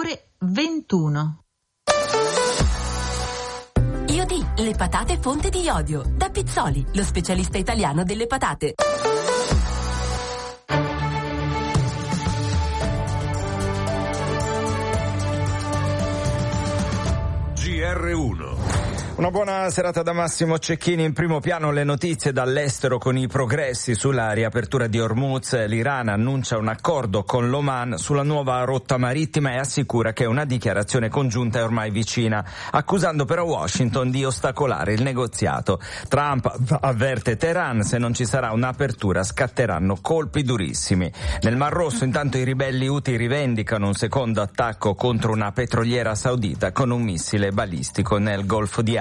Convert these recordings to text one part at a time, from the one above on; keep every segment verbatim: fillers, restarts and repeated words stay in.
ore ventuno. Iodi, le patate fonte di iodio. Da Pizzoli, lo specialista italiano delle patate. G R uno. Una buona serata da Massimo Cecchini. In primo piano le notizie dall'estero con i progressi sulla riapertura di Hormuz. L'Iran annuncia un accordo con l'Oman sulla nuova rotta marittima e assicura che una dichiarazione congiunta è ormai vicina, accusando però Washington di ostacolare il negoziato. Trump avverte Teheran: se non ci sarà un'apertura scatteranno colpi durissimi. Nel Mar Rosso intanto i ribelli Houthi rivendicano un secondo attacco contro una petroliera saudita con un missile balistico nel Golfo di Aden.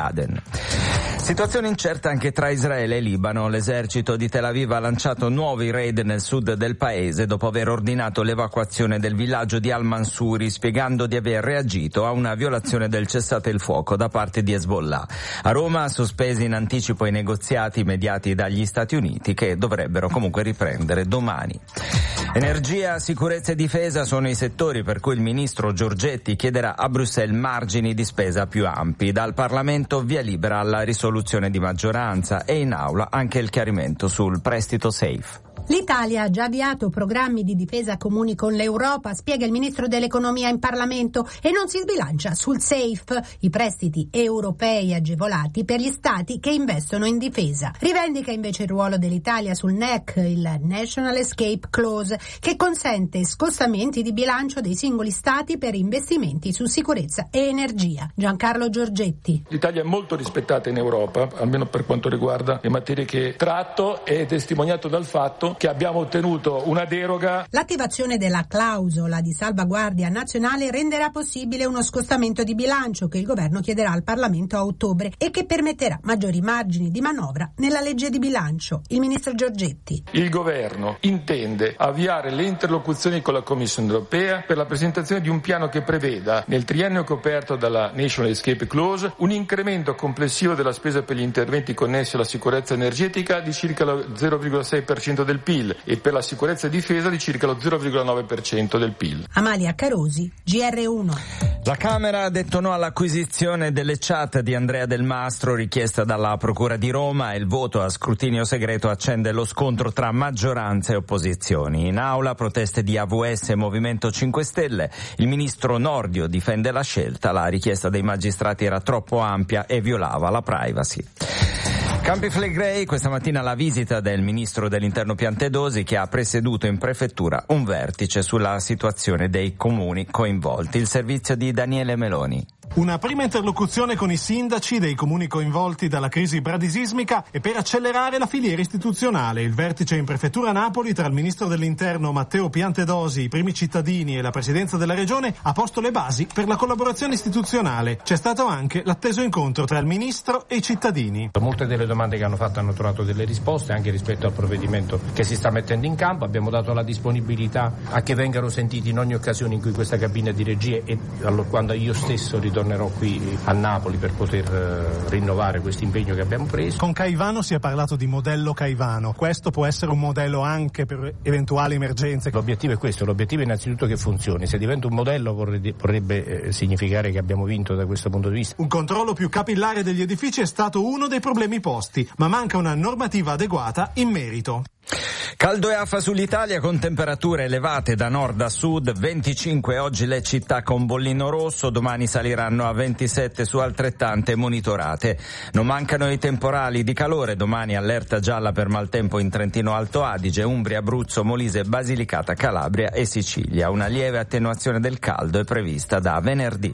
Situazione incerta anche tra Israele e Libano. L'esercito di Tel Aviv ha lanciato nuovi raid nel sud del paese dopo aver ordinato l'evacuazione del villaggio di Al-Mansuri, spiegando di aver reagito a una violazione del cessate il fuoco da parte di Hezbollah. A Roma sospesi in anticipo i negoziati mediati dagli Stati Uniti, che dovrebbero comunque riprendere domani. Energia, sicurezza e difesa sono i settori per cui il ministro Giorgetti chiederà a Bruxelles margini di spesa più ampi. Dal Parlamento via libera alla risoluzione di maggioranza e in aula anche il chiarimento sul prestito safe. L'Italia ha già avviato programmi di difesa comuni con l'Europa, spiega il ministro dell'economia in Parlamento, e non si sbilancia sul safe, i prestiti europei agevolati per gli stati che investono in difesa. Rivendica invece il ruolo dell'Italia sul N E C, il National Escape Clause, che consente scostamenti di bilancio dei singoli stati per investimenti su sicurezza e energia. Giancarlo Giorgetti. L'Italia è molto rispettata in Europa, almeno per quanto riguarda le materie che tratto, e testimoniato dal fatto che abbiamo ottenuto una deroga. L'attivazione della clausola di salvaguardia nazionale renderà possibile uno scostamento di bilancio che il governo chiederà al Parlamento a ottobre e che permetterà maggiori margini di manovra nella legge di bilancio. Il ministro Giorgetti. Il governo intende avviare le interlocuzioni con la Commissione europea per la presentazione di un piano che preveda, nel triennio coperto dalla National Escape Clause, un incremento complessivo della spesa per gli interventi connessi alla sicurezza energetica di circa lo zero virgola sei per cento del P I L e per la sicurezza e difesa di circa lo zero virgola nove per cento del P I L. Amalia Carosi, G R uno. La Camera ha detto no all'acquisizione delle chat di Andrea Del Mastro richiesta dalla Procura di Roma, e il voto a scrutinio segreto accende lo scontro tra maggioranza e opposizioni. In aula proteste di A V S e Movimento cinque Stelle. Il ministro Nordio difende la scelta: la richiesta dei magistrati era troppo ampia e violava la privacy. Campi Flegrei, questa mattina la visita del ministro dell'Interno Piantedosi, che ha presieduto in prefettura un vertice sulla situazione dei comuni coinvolti. Il servizio di Daniele Meloni. Una prima interlocuzione con i sindaci dei comuni coinvolti dalla crisi bradisismica e per accelerare la filiera istituzionale. Il vertice in prefettura Napoli tra il ministro dell'Interno Matteo Piantedosi, i primi cittadini e la presidenza della regione ha posto le basi per la collaborazione istituzionale. C'è stato anche l'atteso incontro tra il ministro e i cittadini. Molte delle domande che hanno fatto hanno trovato delle risposte anche rispetto al provvedimento che si sta mettendo in campo. Abbiamo dato la disponibilità a che vengano sentiti in ogni occasione in cui questa cabina di regie, e allora, quando io stesso ritornerò qui a Napoli per poter uh, rinnovare questo impegno che abbiamo preso. Con Caivano si è parlato di modello Caivano. Questo può essere un modello anche per eventuali emergenze. L'obiettivo è questo, l'obiettivo è innanzitutto che funzioni. Se diventa un modello vorrebbe, vorrebbe eh, significare che abbiamo vinto da questo punto di vista. Un controllo più capillare degli edifici è stato uno dei problemi posti, ma manca una normativa adeguata in merito. Caldo e afa sull'Italia con temperature elevate da nord a sud, venticinque oggi le città con bollino rosso, domani saliranno a ventisette su altrettante monitorate. Non mancano i temporali di calore, domani allerta gialla per maltempo in Trentino Alto Adige, Umbria, Abruzzo, Molise, Basilicata, Calabria e Sicilia. Una lieve attenuazione del caldo è prevista da venerdì.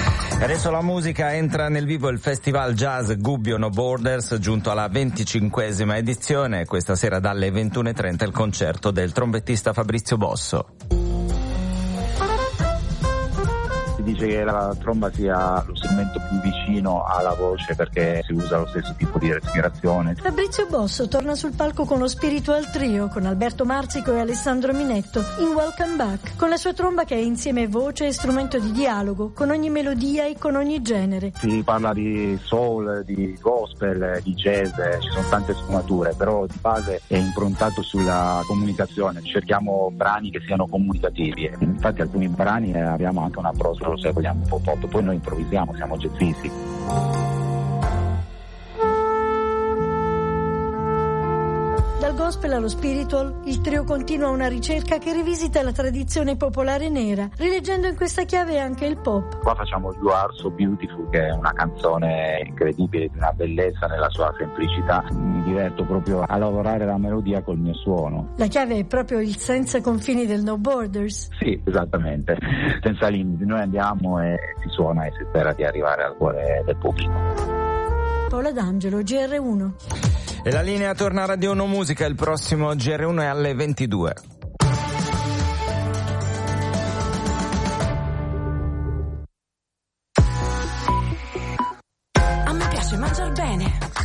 E adesso la musica, entra nel vivo il Festival Jazz Gubbio No Borders, giunto alla venticinquesima edizione. Questa sera dalle ventuno e trenta il concerto del trombettista Fabrizio Bosso. dice che la tromba sia lo strumento più vicino alla voce perché si usa lo stesso tipo di respirazione. Fabrizio Bosso torna sul palco con lo Spiritual Trio, con Alberto Marzico e Alessandro Minetto, in Welcome Back, con la sua tromba che è insieme voce e strumento di dialogo, con ogni melodia e con ogni genere. Si parla di soul, di gospel, di jazz, ci sono tante sfumature, però di base è improntato sulla comunicazione. Cerchiamo brani che siano comunicativi. Infatti alcuni brani abbiamo anche un approccio, se vogliamo, un po' pop, poi noi improvvisiamo, siamo jazzisti. Dal gospel allo spiritual, il trio continua una ricerca che rivisita la tradizione popolare nera, rileggendo in questa chiave anche il pop. Qua facciamo You Are So Beautiful, che è una canzone incredibile, di una bellezza nella sua semplicità. Mi diverto proprio a lavorare la melodia col mio suono. La chiave è proprio il senza confini del No Borders. Sì, esattamente, senza limiti. Noi andiamo e si suona e si spera di arrivare al cuore del pubblico. Paola D'Angelo, G R uno. E la linea torna a Radio uno Musica, il prossimo G R uno è alle ventidue.